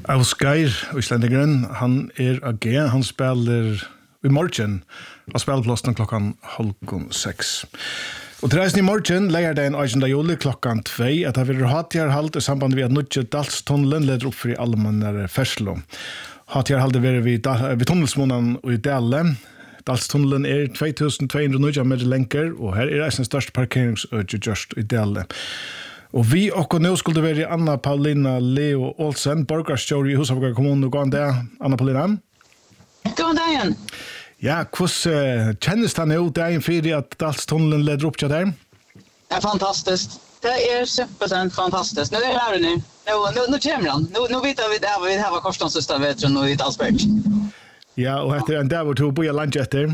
Ausgeir, Islendingeren, han AG, han spiller i morgen, og spilleplassen klokken 5:30. Og til reisen i morgen legger det en 8. juli klokken 2 at det vil ha hatjarhald i samband med at nødje Dalstunnelen leder opp for i allmennere ferslo. Hatjarhaldet vil vi tunnelsmånen og i Dale. Dalstunnelen 2200 meter lenger, og her reisen største parkeringsøyde just i Dale. Og vi og nå skulle være Anna Paulina Leo Olsen, borgarstjóri i Húsavíkar kommune. God dag, Anna Paulina. God dag. Ja, hvordan kjennes det nå dagen for at Dalstunnelen leder opp til der? Det er fantastisk. Det er simpelthen fantastisk. Nå er det her nu. Nå kommer han. Nå vet vi det vi har Korstensøstervetren nå i Dalsberg. Ja, og etter en dag hvor du bor i landet etter?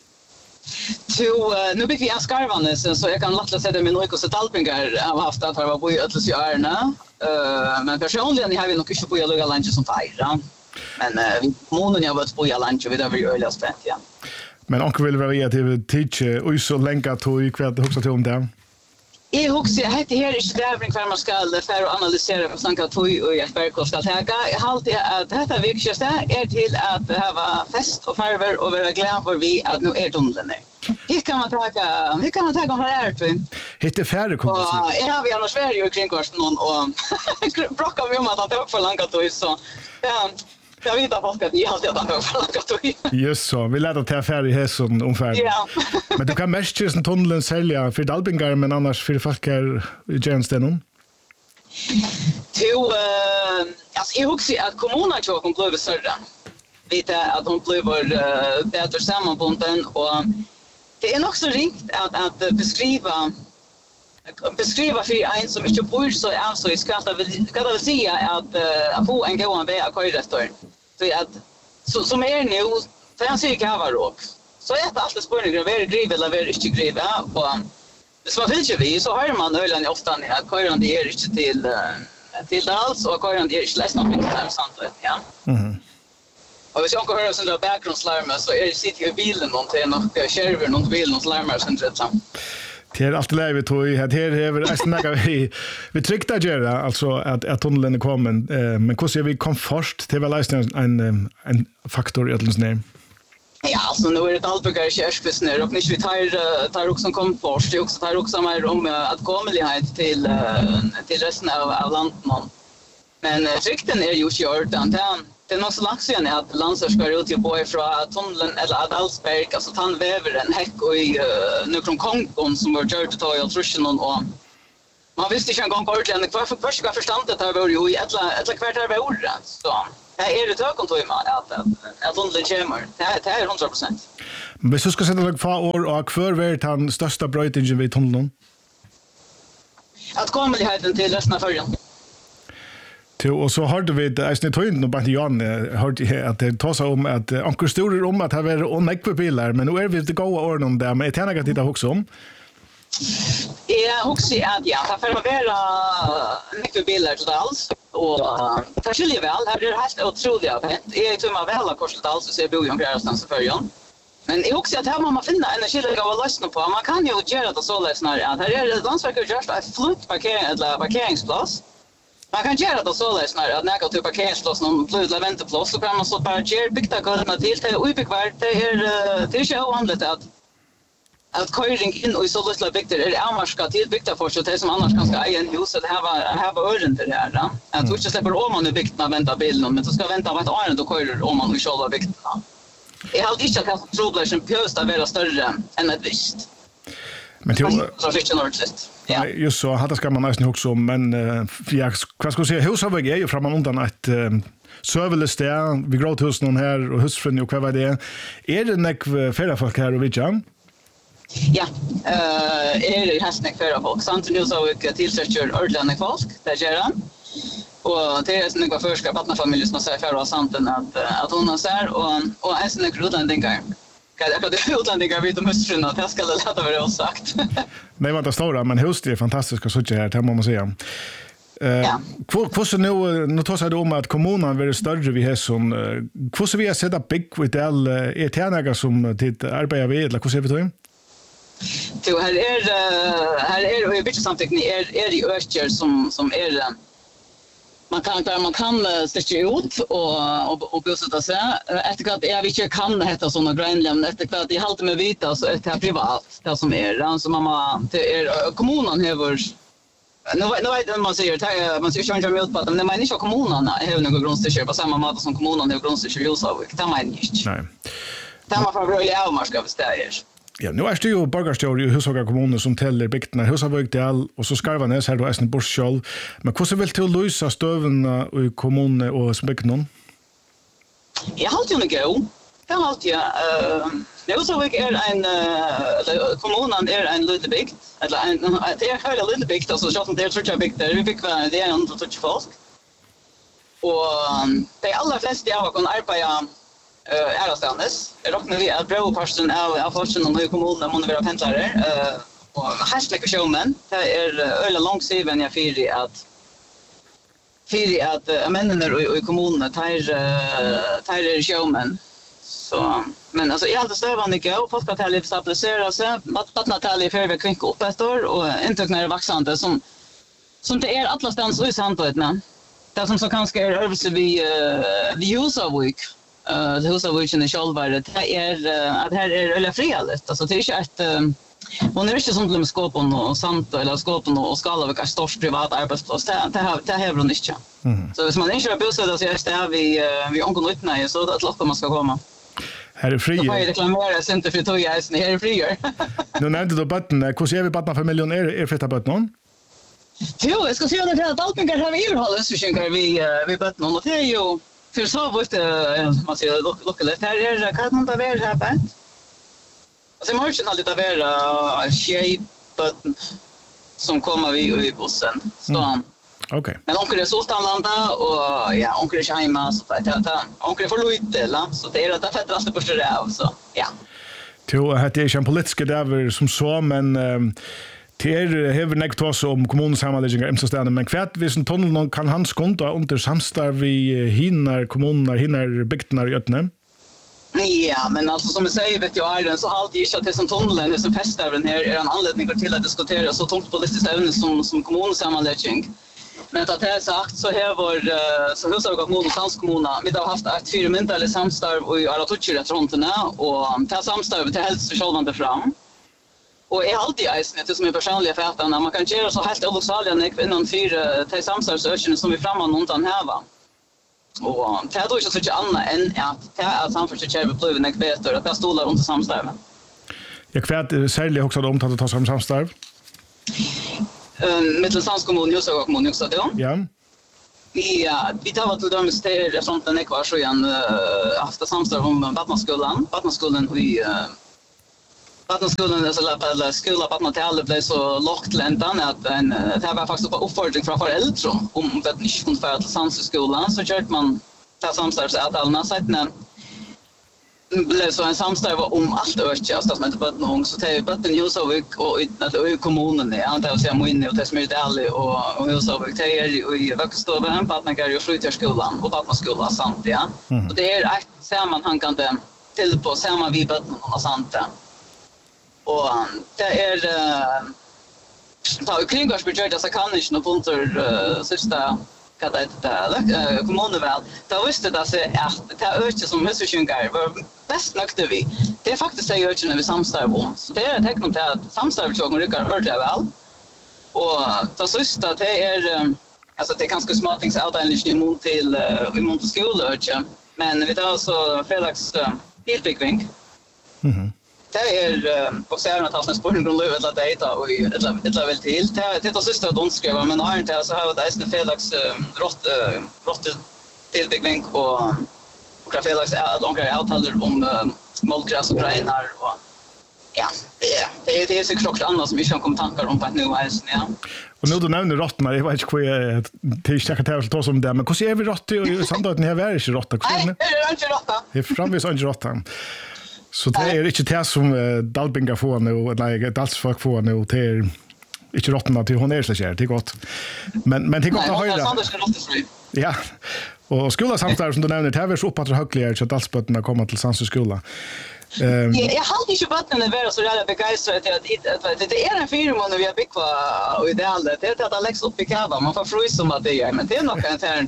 Nu bygger vi en skarvanes, så jag kan lätt säga det med några dalpingar har haft att ha bo i ötlesjörna. Men personligen har vi nog inte bo i lugga lunch som fira. Men månen jag varit bo i lunch och vi där vi öliga spänt ja. Men onkel vill vara till teach och så länka till i kväll också till om det. Jag huxar jag heter här i Strävring för man ska för att analysera och snacka till och jag berg ska ta. Jag har alltid att detta viktigaste är till att ha fest och farver och vara glad för vi att nu är tunneln. Hit kan man ta här tvin. Hitte färre kommer. Ja, vi har Sverige och kringkvarsten och bråkar vi om att det för långt då så. Ja. Jag vet att folk att jag alltid har för långt då. Just så, vi lärde ta färre här som ungefär. Ja. Men du kan mest just en tunneln sälja för dalbingar men annars för folk här i Jernstenen. Alltså jag huxar att kommunen tror att blir större. Vet att hon blir bättre sammanbunden och det är nog så ringt att beskriva för en som inte bor så alltså i skatta vill säga att få en god väg att köra efter. Så att som är nu för han ser kava rock. Så är det alltid spårningar är driv eller är inte driv och så vill ju vi så har man ölen ofta att köra det är inte till alls och köra det är inte läst något där sant ja. Mhm. Och hvis jag kan höra sån där bakgrundslarm så är det sitter i bilen någonting och kärver någon bil någon larmar sen rätt sam. Det är alltid läge vi tog i här är snacka vi tryckte göra alltså att tunneln är kommen men hur ser vi komfort till väl en faktor i alldeles nej. Ja, alltså nu är det alltbyggar kärspes ner och vi tar också komfort det också tar också mer om att komlighet till resten av landet. Men frykten är ju kört det är något så lagt sen att landsorskar ut på ifrån tunneln eller att Dalsberg alltså han väver en häck och i nukron kongon som var gjort att jag tror inte någon och man visste inte en gång ordentligt varför först jag förstått att det var ju i ett kvartal var ord så här är det tökontor att tunneln kommer det är 100%. Men så ska sätta lag för år och kvar vart han största brötingen vid tunneln. Att komligheten till resten av förgen. Och så hörde vi att ni tog in och bara Jan hörde att det tar sig om att anker storer om att det var onekva bilar men nu är vi det goda ord om det men är det något titta också om? Jag också att ja för att vara nekva bilar totalt och det skiljer väl här är det helt otroligt jag tror man väl har korsat alls så ser bo ju någonstans för Jan. Men jag också att här man finna energilägga och lösna på man kan ju göra det så läsnare att här är det landsverket just ett flutt parkeringsplats. Man kan göra det så läsnare att näka till parkeringsplats någon blödla vänteplats så kan man så bara köra bygta gårdarna till det uppbyggt det är ju oanligt att köring in och så lilla bygder är amarska till bygta för så det som annars ganska egen hus att här var ören till det här då. Att du inte släpper om man är byggt man vänta bilen men så ska vänta vad ett år då körer om man själva byggt. Jag har inte att problem som pjösta vara större än ett visst. Men till ja. Just så hade ska man nästan också men jag vad ska jag säga Husavik är ju framan undan ett serverless där vi growt hus någon här och husfrun och vad det är det näck färra folk här och vidjan. Ja, är det hästnäck färra folk sant nu så vi tillsätter ordentligt folk där gör han. Och det är sen några förska barnfamiljer som säger färra santen att hon har så här och är sen utlänningar. Jag kan det utlänningar vid de hustrun att jag ska låta vara sagt. Nej, vad det stora men hus det är fantastiska så här det måste man säga. Hur nu tar sig det om att kommunen blir större vid hässon. Hur så vi har sett big with all eternäga som tid arbetar vid eller hur ser vi då? Jo, här är det mycket samtidigt är det öster som är man kan sticka ut och bosätta sig. Efter att jag inte kan heta såna grejer, men efter att jag håller mig vita så är det privat det som är. Så mamma det är kommunen häver. Nu vet man säger man ska köra mig ut på att men man inte kommunen har några grundstickor på samma måte som kommunen har grundstickor i Husavik. Det man inte. Nej. Det man får välja av marska bestämmer. Ja, nu är det ju borgarstjår i Husavik kommun som teller bygdene Husavik del, og så Skarvanes her då Esne Borskjold. Men hvordan vil du løse støvene i kommunen og bygdene? Jag har alltid gå. Det har alltid Husavik en kommunen en liten bygd. Eller det är hela liten bygd, alltså så att det tror jag bygd där. Vi fick det är ändå så folk. Och de allra flesta av kan arbeta ärastandes. Jag räknar vi att broparten av forskningen i kommunen måste vara pendlare och hashtag showman. Det är öle långsiven jag för att männen i kommunen tar showman. Så men alltså i allt stövande gå folk att det stabilisera sig. Vattnatalje för kvinka upp ett år och inte när det växande som det är allastans och i samtidigt. Det som så kanske är överse vi Husavik. Det Husavik i själva det är att här är eller frihet. Alltså det är inte ett hon är inte som de skåpen och sant eller skåpen och skala vilka störst privat arbetsplats. Det har hon inte. Så hvis man inte har bostäder så är det vi onkel utnäje så att locka man ska komma. Här är fri. Så får jag reklamera center för tojaisen här är frier. Nu nämnde du bötten. Hur är vi barnfamiljen är feta bötten? Jo, jag ska säga det att alltingar har vi överhållit så synkar vi bötten och det är ju för så var det man säger locka lite här är kan man ta väl här på. Alltså marschen har lite vara shape button som kommer vi i bussen. Så okej. Men onkel är Sultanlanda och ja, onkel är hemma så att onkel får lite så det är det fettaste på det av så ja. Jo, det är en politisk där som så men det har näkt oss om kommunsammanläggningar imstående men kvärt hvis en tunnel kan hans konta under samstarv i hinnar kommuner hinnar bygdnar i Ötne. Ja, men alltså som jag säger vet jag är så alltid inte att det som tunneln är så fästäven här är en anledning till att diskutera så tungt politiskt ämne som kommunsammanläggning. Men att det är sagt så här så Husavik kommun och Sands kommun vi har haft ett 4 månader eller samstarv i alla toucher fronterna och ta samstarv till helst så självande fram. Och är alltid det som är personliga fätarna man kan göra så helt olycksaliga innan 4 till samstarvsökningen som vi framan undan här va. Och det är då inte så annat än att det är samförståelse blev en bättre att det stolar under samstarven. Jag kvärt särskilt också om att ta samstarv. Mittelsands kommun Husavik kommun också då. Ja. Vi tar till dömes till fronten ekvar så igen haft samstarv om Vattnaskolan i Vattnaskolan eller skola Vattnatalje blev så lågt läntan att det var faktiskt på uppfordring från föräldrar om att inte kunde föra till Sandsskolan så körde man ta samstarv så att alla sätten blev så en samstarv om allt ökast som inte bara någon så det är bara den Husavik och i kommunen är antar jag må in och det som är ärlig och Husavik det är i Växtöven Vattnagar och Flytjarskolan och Vattnaskolan samt ja. Och det är ett sammanhängande till på samma vi botten och sant. Och det är ta kringårsbudget så kan inte någon punkter sista vad det kommunen väl. Då visste det att det ökar som hussynkar var bäst nökte vi. Det är faktiskt det ökar när vi samstarv om. Så det är ett tecken på att samstarv så rycker ordentligt väl. Och då sista det är alltså det är ganska smartingsavdelning emot till skolökar. Men vi tar så fredags bilpicking. Det är också att ha en spårgrundlöv att dejta och ett väl till. Det är sista att underskriva men har inte så har det en fredags rått tillbyggning och fredags långa avtal om målgräs och grenar och ja, det är säkert också annat som vi kan komma tankar om på ett nu här ja. Och nu du nämner råttorna, jag vet inte vad jag till ta som det men hur är vi råttor i Sandöten här är inte råttor. Nej, det är inte råtta. Det är framvis inte råttor. Så det är inte det som Dalbinga får nu, eller Dalsfolk får nu, det är inte råttorna till hon är så kär, det är gott. Men det är gott att höra. Ja, och skolasamstarv som du nämner, det här är så uppåt och högligare så att Dalsbötterna kommer till Sandsskola. Jag har inte vatten att vara så jävla begeistrad till att det är en firma när vi har byggt och idealet. Det är att Alex upp i kava. Man får frysa om att det är, men det är nog en tärn.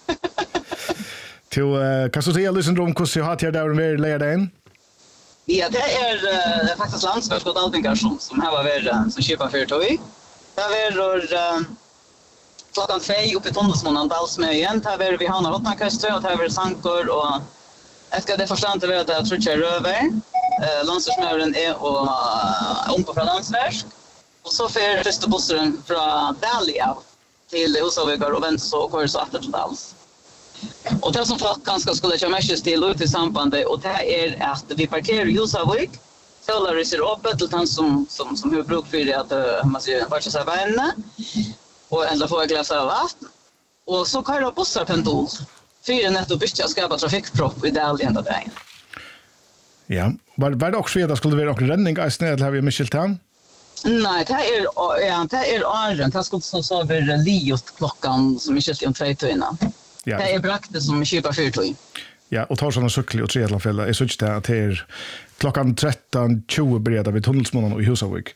Kan du säga lite om hur jag har till där med lära in? Ja, det är faktiskt landsvägsskott alltingar som här var värre som köpa för tog. Det var klockan 2 uppe i Tunnelsmånen Dalsmö igen. Det var vi har Rottnarkastre och det var Sankor och efter det första inte var att jag tror jag röver. Landsvägsmären är och om på landsväg. Och så för första bussen från Dalia till Husavögar och vänster så kör så efter till Dals. Och det som folk ganska skulle köra mest till ut i sambandet och det är att vi parkerar i Husavög. Sålar är så öppet till han som har bruk för det att man ska vara så vänner och ändå få ett glas av vatten. Och så kör det bussar pendul. Fyra netto bytte skapa trafikpropp i Dalia ända där. Ja, var det också att det skulle vara någon räddning eller har vi Michel han? Nej, det är åren. Det skulle så vara liot klockan som Michel om 2 innan. Ja. Det är brakte som köpa fyrtøy. Ja, och tar såna cyklar och triathlonfälla. Jag såg det att det är klockan 13:20 börjar vid Tunnelsmånen och i Husavik.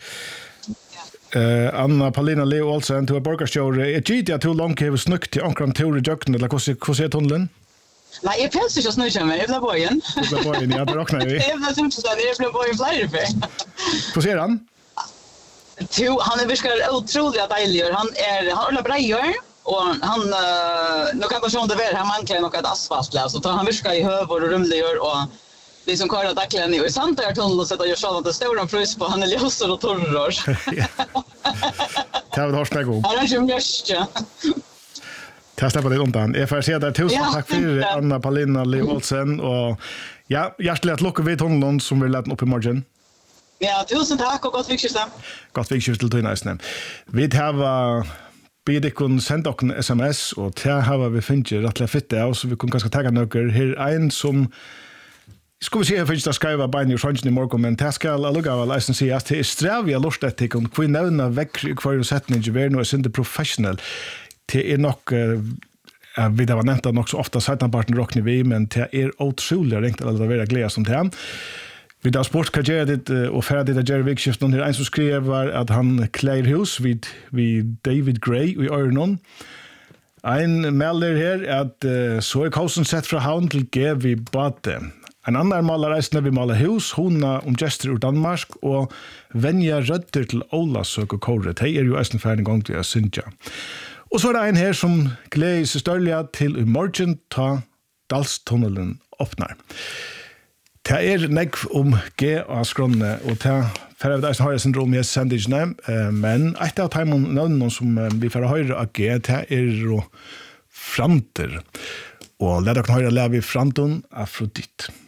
Anna Paulina Leo Olsen, du har borgarstjår. Är det att du långt har snukt till ankram tur i jökten, eller hur ser tunneln? Nej, jag pensar inte att snurra mig. Jag blir bojen. Du blir bojen, ja, det råknar vi. Jag blir bojen flera för. Hur ser han? Han är virkar otroligt dejlig. Han har brejor. Och han nu kan gå som det var han manglar något asfaltläs så tar han viska i hövor och rumliggör och liksom kör att dacklen i sant där tunnel och sätter jag så att det står en pris på han är ljusare och torrare. Det var hårt gå. Han är ju mest. Testa på det undan. Jag får se där tusen tack för Anna Paulina Leolsen och ja, hjärtligt lycka vid tunneln som vi lät upp i morgon. Ja, tusen tack och gott vikskifte. Gott vikskifte till Tøynaisne. Vi har Bidikon senda okken SMS, og det har vi finnet rettelig fitte av, så vi kunne ganske tagge nøkker. Her er en som, skal vi se, jeg finnes det skrive bein i sjansen i morgen, men det skal allukka av leisen si at det er strev jeg lort etter, hvor vi nevner vekk i hver setning, ikke være noe sinde professionell. Det er nok, vi har nevnt det nok så ofte, seitenparten råkner vi, men det er utrolig ringt, eller det er veldig glede som det er. Vi har spurt hva gjør det, og ferdig det gjør vikskiften. Det er en som skriver at han klær hus vid David Gray i Ørnon. En melder her at så er kausen sett fra havn til G.V. Bate. En annen maler reisende vi maler hus, hona om gestur ur Danmark, og venja rødder til Ola søk og kåre. Det er jo eisen ferdig gang til å synja. Og så er det en her som gleder seg størlig til i morgen ta Dalstunnelen åpner. Det er nekv om G av skrånene, og det er det som har syndrom i sendingene, men et av navnene som vi får høre av G, det er Franter. Og la dere høre Levi Franton Afrodit.